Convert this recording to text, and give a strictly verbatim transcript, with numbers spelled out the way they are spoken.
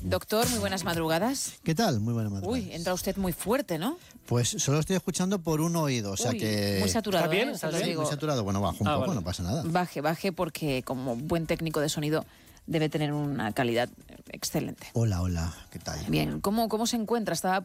Doctor, muy buenas madrugadas. ¿Qué tal? Muy buenas madrugadas. Uy, entra usted muy fuerte, ¿no? Pues solo estoy escuchando por un oído, o sea Uy, que... muy saturado. ¿Está bien? ¿eh? ¿Está Se lo bien? digo. Muy saturado. Bueno, bajo un Ah, poco, vale. no pasa nada. Baje, baje, porque como buen técnico de sonido debe tener una calidad excelente. Hola, hola, ¿qué tal? Bien, ¿cómo, cómo se encuentra? Estaba